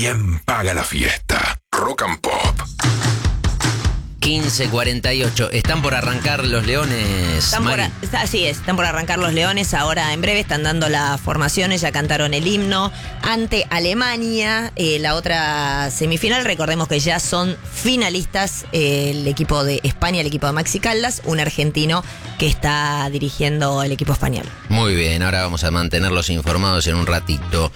¿Quién paga la fiesta? Rock and Pop. 15:48. Están por arrancar los Leones. Así es, están por arrancar los Leones. Ahora en breve están dando las formaciones. Ya cantaron el himno ante Alemania. La otra semifinal, recordemos que ya son finalistas el equipo de España, el equipo de Maxi Caldas, un argentino que está dirigiendo el equipo español. Muy bien, ahora vamos a mantenerlos informados en un ratito.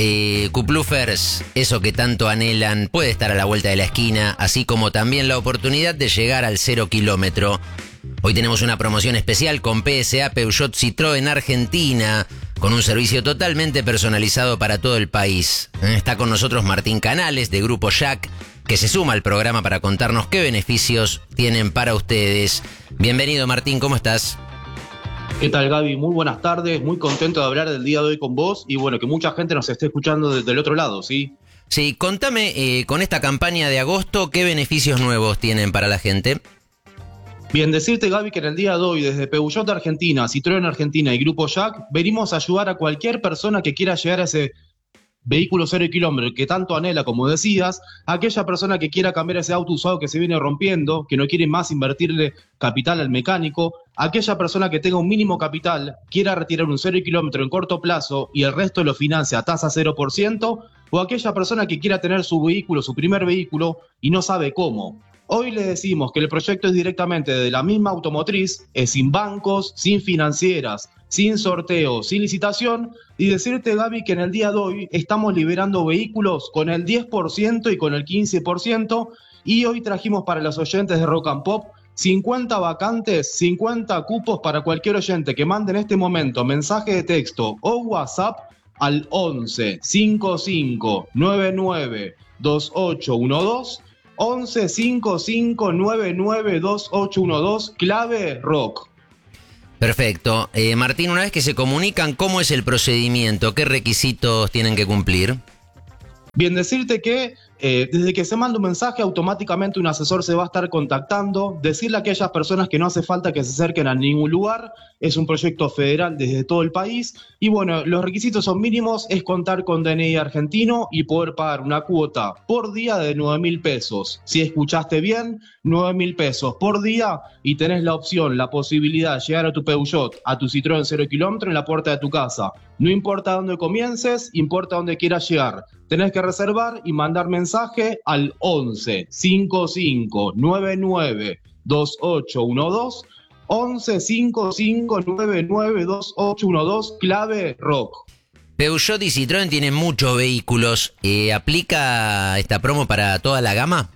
Cuplufers, eso que tanto anhelan, puede estar a la vuelta de la esquina, así como también la oportunidad de llegar al 0 kilómetro. Hoy tenemos una promoción especial con PSA Peugeot Citroën Argentina, con un servicio totalmente personalizado para todo el país. Está con nosotros Martín Canales, de Grupo Jack, que se suma al programa para contarnos qué beneficios tienen para ustedes. Bienvenido, Martín, ¿cómo estás? ¿Qué tal, Gaby? Muy buenas tardes, muy contento de hablar del día de hoy con vos y bueno, que mucha gente nos esté escuchando desde el otro lado, ¿sí? Sí, contame, con esta campaña de agosto, ¿qué beneficios nuevos tienen para la gente? Bien, decirte, Gaby, que en el día de hoy, desde Peugeot Argentina, Citroën Argentina y Grupo Jack, venimos a ayudar a cualquier persona que quiera llegar a ese vehículo 0 kilómetros que tanto anhela, como decías, aquella persona que quiera cambiar ese auto usado que se viene rompiendo, que no quiere más invertirle capital al mecánico, aquella persona que tenga un mínimo capital, quiera retirar un 0 kilómetro en corto plazo y el resto lo financia a tasa 0%, o aquella persona que quiera tener su vehículo, su primer vehículo, y no sabe cómo. Hoy le decimos que el proyecto es directamente de la misma automotriz, es sin bancos, sin financieras, sin sorteo, sin licitación, y decirte, Gaby, que en el día de hoy estamos liberando vehículos con el 10% y con el 15%, y hoy trajimos para los oyentes de Rock and Pop 50 vacantes, 50 cupos para cualquier oyente que mande en este momento mensaje de texto o WhatsApp al 11 55 99 2812, 11 55 99 2812, clave rock. Perfecto. Martín, una vez que se comunican, ¿cómo es el procedimiento? ¿Qué requisitos tienen que cumplir? Bien, decirte que desde que se manda un mensaje, automáticamente un asesor se va a estar contactando, decirle a aquellas personas que no hace falta que se acerquen a ningún lugar, es un proyecto federal desde todo el país, y bueno, los requisitos son mínimos, es contar con DNI argentino y poder pagar una cuota por día de 9.000 pesos. Si escuchaste bien, 9.000 pesos por día, y tenés la opción, la posibilidad de llegar a tu Peugeot, a tu Citroën 0 kilómetro en la puerta de tu casa. No importa dónde comiences, importa dónde quieras llegar. Tenés que reservar y mandar mensaje al 11 55 99 2812, 11 55 99 2812, clave rock. Peugeot y Citroën tienen muchos vehículos. ¿Aplica esta promo para toda la gama?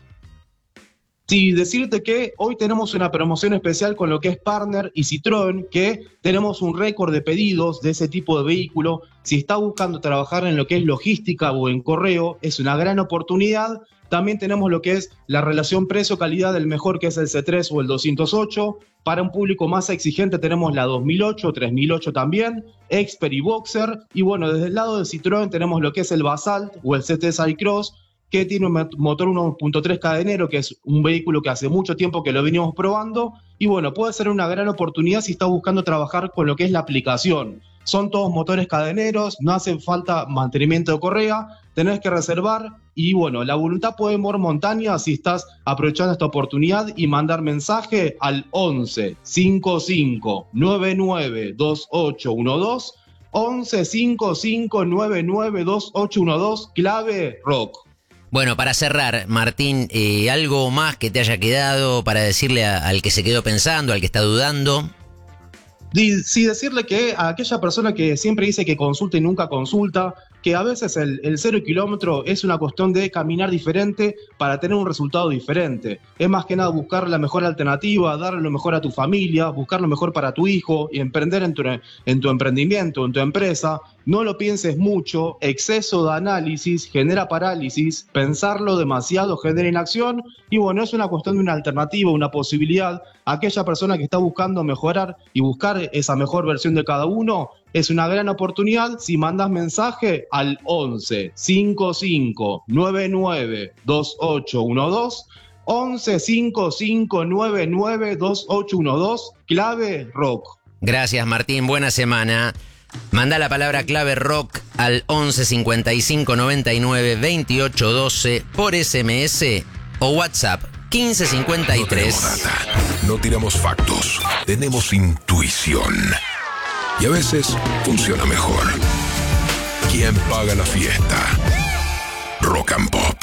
Sí, decirte que hoy tenemos una promoción especial con lo que es Partner y Citroën, que tenemos un récord de pedidos de ese tipo de vehículo. Si está buscando trabajar en lo que es logística o en correo, es una gran oportunidad. También tenemos lo que es la relación precio-calidad del mejor, que es el C3 o el 208. Para un público más exigente tenemos la 2008, 3008 también, Expert y Boxer. Y bueno, desde el lado de Citroën tenemos lo que es el Basalt o el CT Cycross, que tiene un motor 1.3 cadenero, que es un vehículo que hace mucho tiempo que lo venimos probando, y bueno, puede ser una gran oportunidad si está buscando trabajar con lo que es la aplicación. Son todos motores cadeneros, no hace falta mantenimiento de correa, tenés que reservar, y bueno, la voluntad puede mover montaña si estás aprovechando esta oportunidad y mandar mensaje al 11 55 99 2812, 11 55 99 2812, clave rock. Bueno, para cerrar, Martín, ¿algo más que te haya quedado para decirle al que se quedó pensando, al que está dudando? Sí, decirle que a aquella persona que siempre dice que consulta y nunca consulta, que a veces el 0 kilómetro es una cuestión de caminar diferente para tener un resultado diferente. Es más que nada buscar la mejor alternativa, darle lo mejor a tu familia, buscar lo mejor para tu hijo y emprender en tu emprendimiento, en tu empresa. No lo pienses mucho, exceso de análisis genera parálisis, pensarlo demasiado genera inacción, y bueno, es una cuestión de una alternativa, una posibilidad. Aquella persona que está buscando mejorar y buscar esa mejor versión de cada uno, es una gran oportunidad si mandas mensaje al 11 55 99 2812, 11 55 99 2812, clave rock. Gracias, Martín, buena semana. Manda la palabra clave rock al 11 55 99 28 12 por SMS o WhatsApp 15 53. No tenemos data, no tiramos factos, tenemos intuición. Y a veces funciona mejor. ¿Quién paga la fiesta? Rock and Pop.